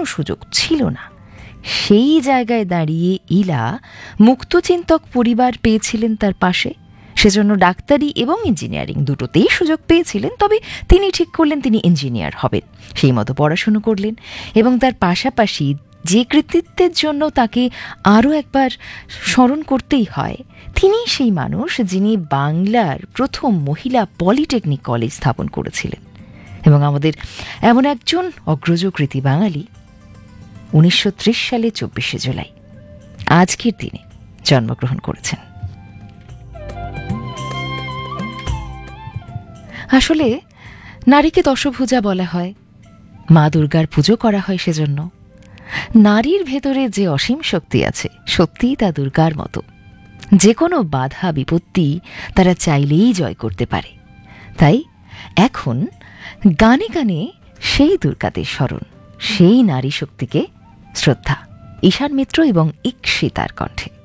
সুযোগ ছিল না। সেই জায়গায় দাঁড়িয়ে ইলা মুক্তচিন্তক পরিবার পেয়েছিলেন তার পাশে। সেজন্য ডাক্তারি এবং ইঞ্জিনিয়ারিং দুটোতেই সুযোগ পেয়েছিলেন। তবে তিনি ঠিক করলেন তিনি ইঞ্জিনিয়ার হবেন। সেই মতো পড়াশুনো করলেন এবং তার পাশাপাশি যে কৃতিত্বের জন্য তাকে আরও একবার স্মরণ করতেই হয়, তিনি সেই মানুষ যিনি বাংলার প্রথম মহিলা পলিটেকনিক কলেজ স্থাপন করেছিলেন। এবং আমাদের এমন একজন অগ্রজ কৃতি বাঙালি 1930 সালে 24শে জুলাই আজকের দিনে জন্মগ্রহণ করেছেন। আসলে নারীকে দশভুজা বলা হয়, মা দুর্গার পুজো করা হয় সেজন্য। নারীর ভেতরে যে অসীম শক্তি আছে, সত্যিই তা দুর্গার মতো। যে কোনো বাধা বিপত্তি তারা চাইলেই জয় করতে পারে। তাই এখন গানে গানে সেই দুর্গাদের স্মরণ, সেই নারী শক্তিকে শ্রদ্ধা। ঈশান মিত্র এবং ইক্ষিতার কণ্ঠে।